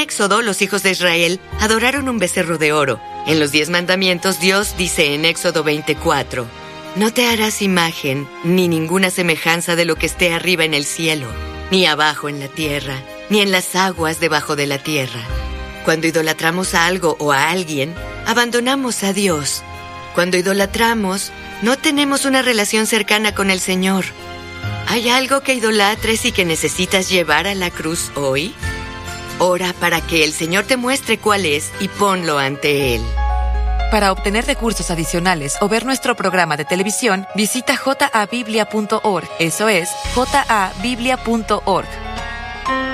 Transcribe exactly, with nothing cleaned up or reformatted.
Éxodo, los hijos de Israel adoraron un becerro de oro. En los diez mandamientos, Dios dice en Éxodo veinticuatro, no te harás imagen ni ninguna semejanza de lo que esté arriba en el cielo, ni abajo en la tierra, ni en las aguas debajo de la tierra. Cuando idolatramos a algo o a alguien, abandonamos a Dios. Cuando idolatramos, no tenemos una relación cercana con el Señor. ¿Hay algo que idolatres y que necesitas llevar a la cruz hoy? Ora para que el Señor te muestre cuál es y ponlo ante Él. Para obtener recursos adicionales o ver nuestro programa de televisión, visita j a biblia punto org. Eso es, j a biblia punto org.